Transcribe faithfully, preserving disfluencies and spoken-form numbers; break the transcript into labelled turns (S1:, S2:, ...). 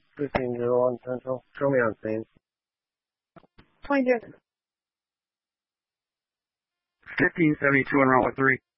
S1: fifteen zero one Central. Show me on scene.
S2: twenty-two.
S3: fifteen seventy-two on route with three.